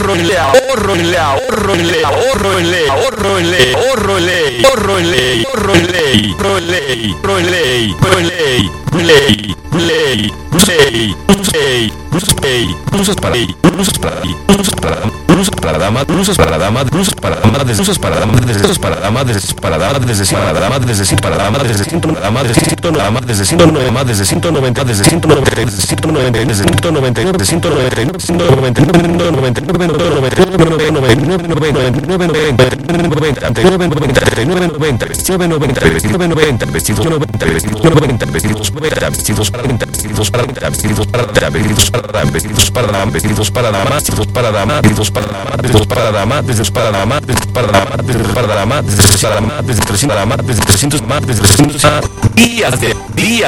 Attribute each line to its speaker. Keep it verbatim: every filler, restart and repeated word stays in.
Speaker 1: ahorro en ley, ahorro en ley, ahorro en ley, ahorro en ley, ahorro en ley, ahorro en ley, ahorro en ley, ahorro en ley, ahorro en ley, ahorro en ley, ahorro en ley, ley, ley, ley, ley, ley, luces para ley, luces para ley, luces para luces para dama, luces para dama, luces para dama, luces para dama, luces para dama, luces para dama, desde para dama, desde sí para dama, desde ciento dama, desde ciento dama, desde ciento noventa, desde ciento noventa, desde ciento noventa, desde ciento noventa, desde ciento noventa, desde ciento noventa, ciento noventa, noventa, noventa, noventa, vestidos noventa, vestidos noventa, vestidos noventa, vestidos para vestidos para vestidos para vestidos para vestidos para vestidos para dama, vestidos para dama, vestidos para dama, vestidos para dama, vestidos para dama, vestidos para dama, vestidos para dama, desde para dama, desde trescientos dama, desde trescientos más, desde trescientos días de día